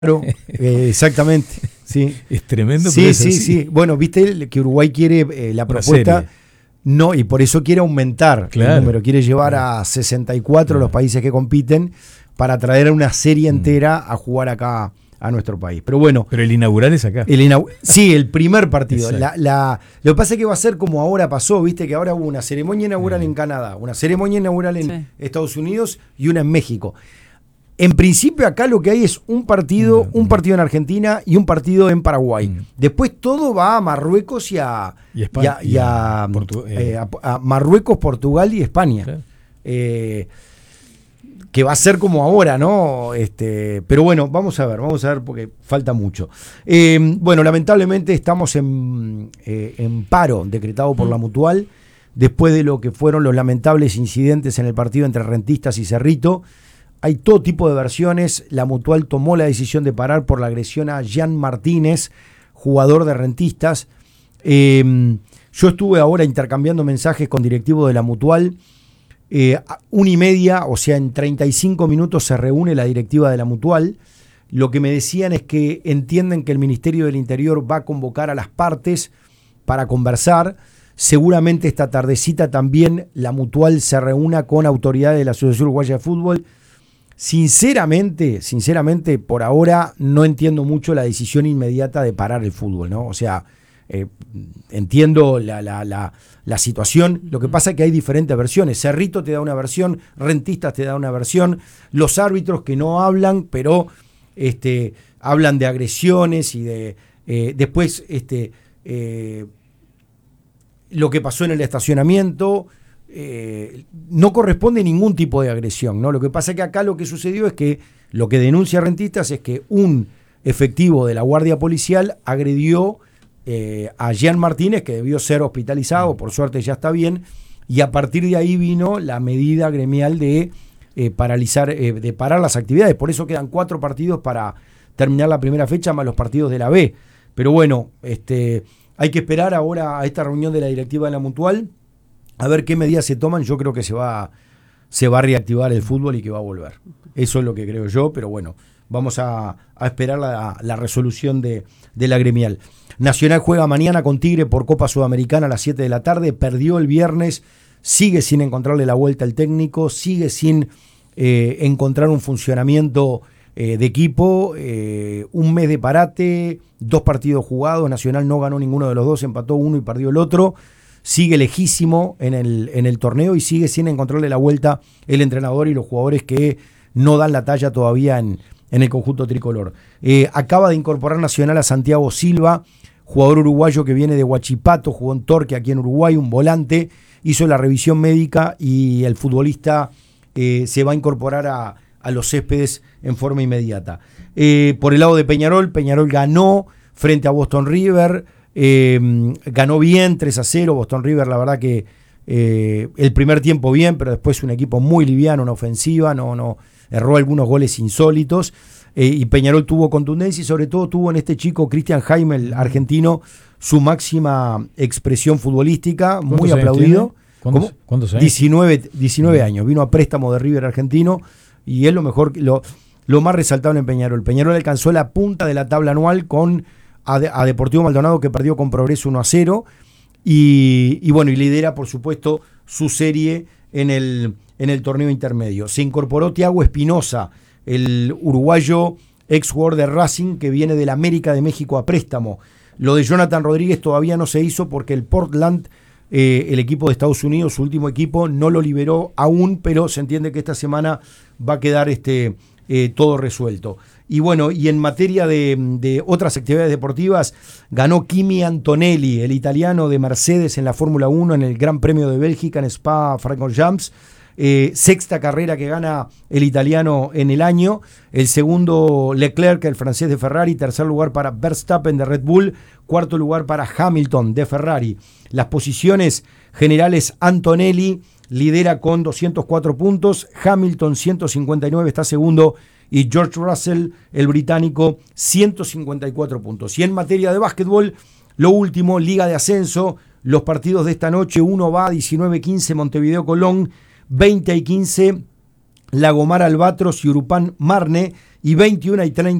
Claro, exactamente. Sí. Es tremendo. Sí, pero es sí, así. sí. Bueno, viste que Uruguay quiere la propuesta, no, y por eso quiere aumentar el número, quiere llevar a 64 los países que compiten para traer a una serie entera a jugar acá a nuestro país. Pero bueno. Pero el inaugural es acá. Sí, el primer partido. Lo que pasa es que va a ser como ahora pasó, viste que ahora hubo una ceremonia inaugural en Canadá, una ceremonia inaugural en Estados Unidos y una en México. En principio acá lo que hay es un partido en Argentina y un partido en Paraguay. Después todo va a Marruecos a Marruecos, Portugal y España. Claro. Que va a ser como ahora, ¿no? Pero bueno, vamos a ver porque falta mucho. Bueno, lamentablemente estamos en paro decretado por la Mutual después de lo que fueron los lamentables incidentes en el partido entre Rentistas y Cerrito. Hay todo tipo de versiones. La Mutual tomó la decisión de parar por la agresión a Jan Martínez, jugador de Rentistas. Yo estuve ahora intercambiando mensajes con directivos de la Mutual. 1:30, o sea, en 35 minutos se reúne la directiva de la Mutual. Lo que me decían es que entienden que el Ministerio del Interior va a convocar a las partes para conversar. Seguramente esta tardecita también la Mutual se reúna con autoridades de la Asociación Uruguaya de Fútbol. Sinceramente, por ahora no entiendo mucho la decisión inmediata de parar el fútbol, ¿no? O sea, entiendo la situación. Lo que pasa es que hay diferentes versiones. Cerrito te da una versión, Rentistas te da una versión, los árbitros que no hablan, pero hablan de agresiones y de después lo que pasó en el estacionamiento. No corresponde ningún tipo de agresión, ¿no? Lo que pasa es que acá lo que sucedió es que lo que denuncia Rentistas es que un efectivo de la Guardia Policial agredió a Jean Martínez, que debió ser hospitalizado, por suerte ya está bien, y a partir de ahí vino la medida gremial de parar las actividades. Por eso quedan 4 partidos para terminar la primera fecha, más los partidos de la B. Pero bueno, hay que esperar ahora a esta reunión de la directiva de la Mutual a ver qué medidas se toman. Yo creo que se va a reactivar el fútbol y que va a volver. Eso es lo que creo yo, pero bueno, vamos a esperar la resolución de la gremial. Nacional juega mañana con Tigre por Copa Sudamericana a las 7 de la tarde. Perdió el viernes, sigue sin encontrarle la vuelta al técnico, sigue sin encontrar un funcionamiento de equipo. Un mes de parate, 2 partidos jugados. Nacional no ganó ninguno de los 2, empató uno y perdió el otro. Sigue lejísimo en el torneo y sigue sin encontrarle la vuelta el entrenador y los jugadores que no dan la talla todavía en el conjunto tricolor. Acaba de incorporar Nacional a Santiago Silva, jugador uruguayo que viene de Huachipato, jugó en Torque aquí en Uruguay, un volante, hizo la revisión médica y el futbolista se va a incorporar a los céspedes en forma inmediata. Por el lado de Peñarol ganó frente a Boston River. Ganó bien 3-0 Boston River. La verdad que el primer tiempo bien, pero después un equipo muy liviano en ofensiva, no erró algunos goles insólitos, y Peñarol tuvo contundencia y sobre todo tuvo en este chico Cristian Jaime, el argentino, su máxima expresión futbolística, muy aplaudido. ¿Cuántos años? 19 años, vino a préstamo de River argentino y es lo mejor, lo más resaltable en Peñarol. Peñarol alcanzó la punta de la tabla anual con a Deportivo Maldonado, que perdió con Progreso 1-0, y bueno, y lidera por supuesto su serie en el torneo intermedio. Se incorporó Thiago Espinosa, el uruguayo ex jugador de Racing que viene del América de México a préstamo. Lo de Jonathan Rodríguez todavía no se hizo porque el Portland, el equipo de Estados Unidos, su último equipo, no lo liberó aún, pero se entiende que esta semana va a quedar todo resuelto. Y bueno, y en materia de otras actividades deportivas, ganó Kimi Antonelli, el italiano de Mercedes en la Fórmula 1 en el Gran Premio de Bélgica en Spa-Francorchamps. Sexta carrera que gana el italiano en el año. El segundo Leclerc, el francés de Ferrari. Tercer lugar para Verstappen de Red Bull. Cuarto lugar para Hamilton de Ferrari. Las posiciones generales: Antonelli lidera con 204 puntos, Hamilton 159 está segundo y George Russell, el británico, 154 puntos. Y en materia de básquetbol, lo último, Liga de Ascenso, los partidos de esta noche: uno va a 19-15 Montevideo Colón, 20-15 Lagomar Albatros y Urupán Marne, y 21-30